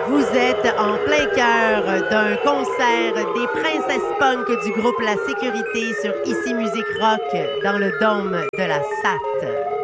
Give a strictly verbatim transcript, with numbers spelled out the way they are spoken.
Vous êtes en plein cœur d'un concert des princesses punk du groupe La Sécurité sur Ici Musique Rock dans le dôme de la S A T.